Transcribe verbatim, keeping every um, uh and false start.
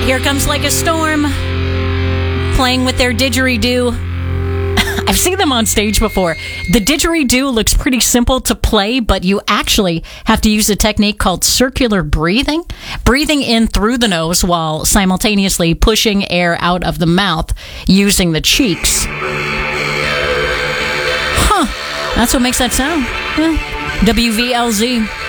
Here Comes Like a Storm, playing with their didgeridoo. I've seen them on stage before. The didgeridoo looks pretty simple to play, but you actually have to use a technique called circular breathing, breathing in through the nose while simultaneously pushing air out of the mouth using the cheeks. Huh. That's what makes that sound. Yeah. W V L Z.